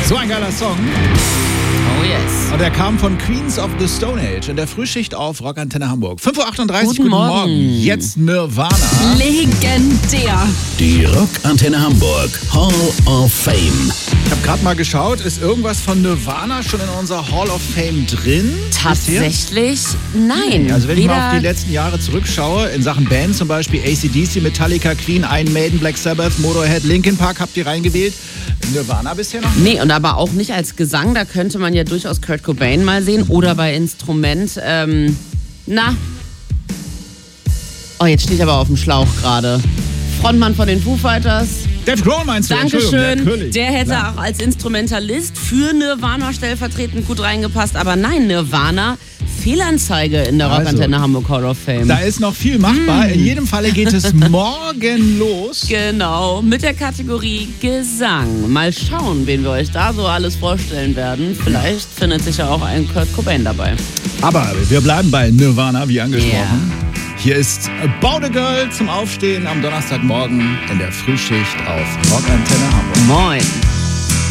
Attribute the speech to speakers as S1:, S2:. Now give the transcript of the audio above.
S1: So ein geiler Song.
S2: Oh yes.
S1: Und er kam von Queens of the Stone Age in der Frühschicht auf Rockantenne Hamburg. 5.38 Uhr,
S2: Guten Morgen.
S1: Jetzt Nirvana.
S2: Legendär.
S3: Die Rockantenne Hamburg Hall of Fame.
S1: Ich habe gerade mal geschaut, ist irgendwas von Nirvana schon in unserer Hall of Fame drin?
S2: Tatsächlich nein.
S1: Also wenn ich mal auf die letzten Jahre zurückschaue, in Sachen Band zum Beispiel AC/DC, Metallica, Queen, Iron Maiden, Black Sabbath, Motorhead, Linkin Park, habt ihr reingewählt? Nirvana bisher noch?
S2: Nee, und aber auch nicht als Gesang. Da könnte man ja durchaus Kurt Cobain mal sehen. Oder bei Instrument. Oh, jetzt stehe ich aber auf dem Schlauch gerade. Frontmann von den Foo Fighters.
S1: Dave Grohl meinst du?
S2: Dankeschön.
S1: Natürlich.
S2: Der hätte auch als Instrumentalist für Nirvana stellvertretend gut reingepasst. Aber nein, Nirvana, Fehlanzeige in der Rockantenne Hamburg Hall of Fame.
S1: Da ist noch viel machbar. In jedem Falle geht es morgen los.
S2: Genau, mit der Kategorie Gesang. Mal schauen, wen wir euch da so alles vorstellen werden. Vielleicht findet sich ja auch ein Kurt Cobain dabei.
S1: Aber wir bleiben bei Nirvana, wie angesprochen. Hier ist About a Girl zum Aufstehen am Donnerstagmorgen in der Frühschicht auf Rockantenne Hamburg.
S2: Moin.